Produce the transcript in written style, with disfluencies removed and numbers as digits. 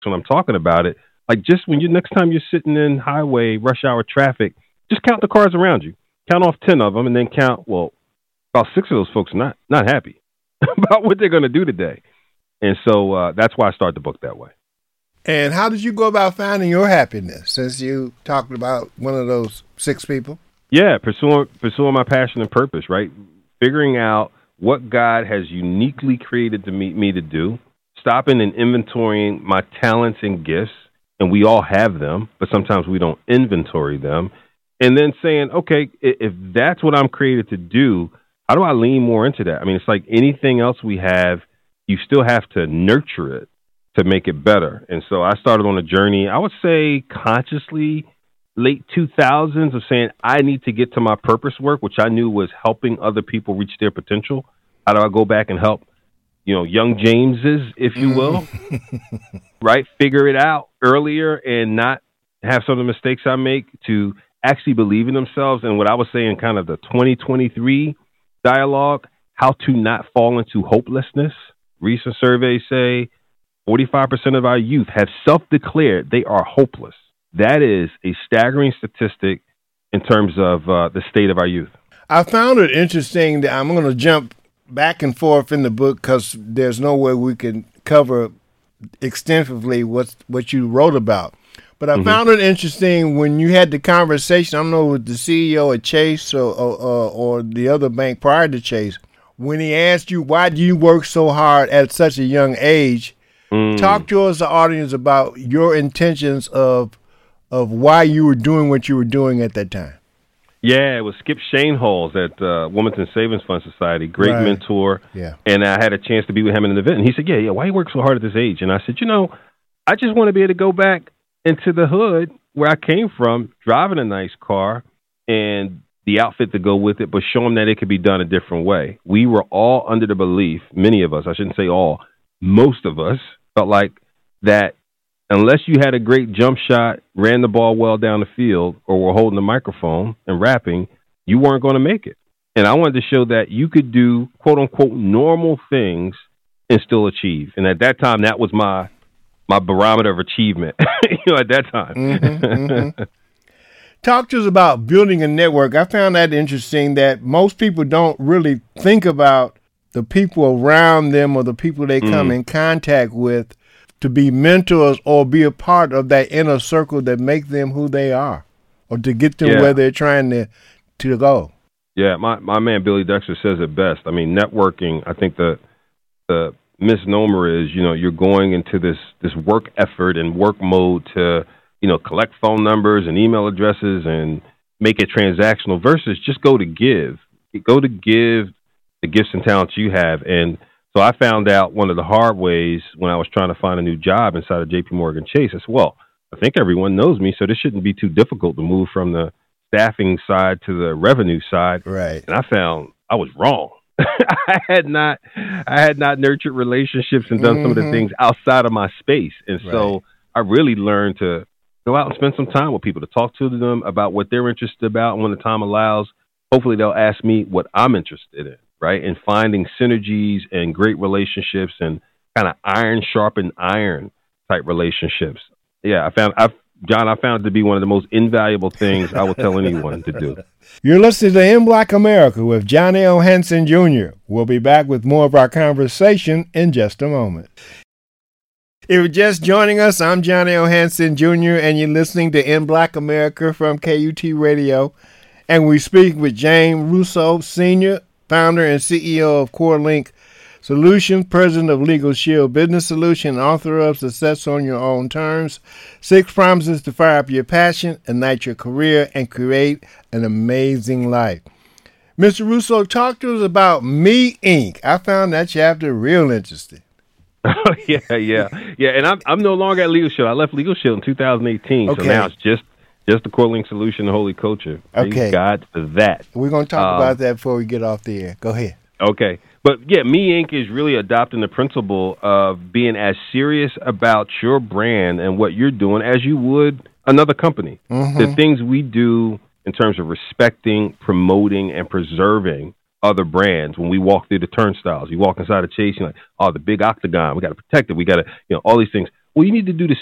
when I'm talking about it. Like just when you next time you're sitting in highway rush hour traffic, just count the cars around you. Count off 10 of them, and then count. Well, about 6 of those folks are not happy about what they're going to do today, and so that's why I started the book that way. And how did you go about finding your happiness? Since you talked about one of those 6 people. Yeah, pursuing my passion and purpose. Right, figuring out what God has uniquely created to me to do. Stopping and inventorying my talents and gifts, and we all have them, but sometimes we don't inventory them. And then saying, okay, if that's what I'm created to do, how do I lean more into that? I mean, it's like anything else we have, you still have to nurture it to make it better. And so I started on a journey, I would say consciously, late 2000s, of saying I need to get to my purpose work, which I knew was helping other people reach their potential. How do I go back and help, young Jameses, if you will, right? Figure it out earlier and not have some of the mistakes I make, to actually believe in themselves. And what I was saying, kind of the 2023 dialogue, how to not fall into hopelessness. Recent surveys say 45% of our youth have self-declared they are hopeless. That is a staggering statistic in terms of the state of our youth. I found it interesting that I'm going to jump back and forth in the book because there's no way we can cover extensively what you wrote about. But I found it interesting when you had the conversation, I don't know, with the CEO of Chase or the other bank prior to Chase, when he asked you, why do you work so hard at such a young age? Talk to us, the audience, about your intentions of why you were doing what you were doing at that time. Yeah, it was Skip Shanehalls at Wilmington Savings Fund Society, great mentor. Yeah. And I had a chance to be with him in an event. And he said, yeah, why you work so hard at this age? And I said, I just want to be able to go back into the hood where I came from, driving a nice car and the outfit to go with it, but show them that it could be done a different way. We were all under the belief, many of us, I shouldn't say all, most of us felt like that unless you had a great jump shot, ran the ball well down the field, or were holding the microphone and rapping, you weren't going to make it. And I wanted to show that you could do, quote unquote, normal things and still achieve. And at that time, that was my barometer of achievement, at that time. Talk to us about building a network. I found that interesting, that most people don't really think about the people around them or the people they come in contact with to be mentors or be a part of that inner circle that make them who they are, or to get them where they're trying to go. Yeah, my man Billy Dexter says it best. I mean, networking, I think the misnomer is, you're going into this work effort and work mode to, collect phone numbers and email addresses and make it transactional, versus just go to give the gifts and talents you have. And so I found out one of the hard ways when I was trying to find a new job inside of JP Morgan Chase. I said, well, I think everyone knows me, so this shouldn't be too difficult to move from the staffing side to the revenue side. Right. And I found I was wrong. I had not nurtured relationships and done some of the things outside of my space. And so I really learned to go out and spend some time with people, to talk to them about what they're interested about. And when the time allows, hopefully they'll ask me what I'm interested in, right? And finding synergies and great relationships and kind of iron sharpened iron type relationships. Yeah, I found it to be one of the most invaluable things I will tell anyone to do. You're listening to In Black America with Johnny O. Hanson Jr. We'll be back with more of our conversation in just a moment. If you're just joining us, I'm Johnny O. Hanson Jr., and you're listening to In Black America from KUT Radio. And we speak with James Russo, Sr., founder and CEO of CoreLink Solutions, president of Legal Shield Business Solution, author of Success on Your Own Terms, 6 Promises to Fire Up Your Passion, Ignite Your Career, and Create an Amazing Life. Mr. Russo, talk to us about Me Inc. I found that chapter real interesting. Yeah. And I'm no longer at Legal Shield. I left Legal Shield in 2018, okay. So now it's just the CoreLink Solution, the Holy Culture. Okay. Praise God for that. We're going to talk about that before we get off the air. Go ahead. Okay. But yeah, Me Inc. is really adopting the principle of being as serious about your brand and what you're doing as you would another company. The things we do in terms of respecting, promoting, and preserving other brands. When we walk through the turnstiles, you walk inside a Chase, you're like, oh, the big octagon, we got to protect it. We got to, all these things. Well, you need to do the